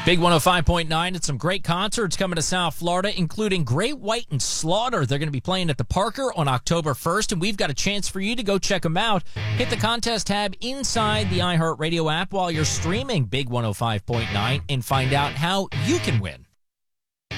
Big 105.9. It's some great concerts coming to South Florida, including Great White and Slaughter. They're going to be playing at the Parker on October 1st, and we've got a chance for you to go check them out. Hit the contest tab inside the iHeartRadio app while you're streaming Big 105.9 and find out how you can win.